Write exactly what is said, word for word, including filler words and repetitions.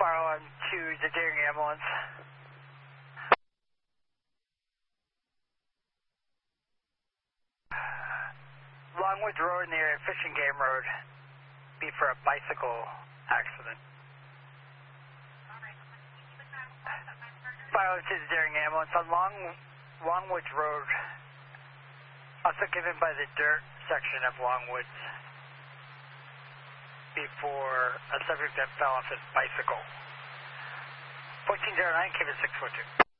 Fire alarm to the Deering ambulance. Longwood Road near Fishing Game Road. Be for a bicycle accident. Fire alarm to the Deering ambulance on Long Longwood Road. Also given by the dirt section of Longwood. Before a subject that fell off his bicycle. fourteen oh nine, K V six four two.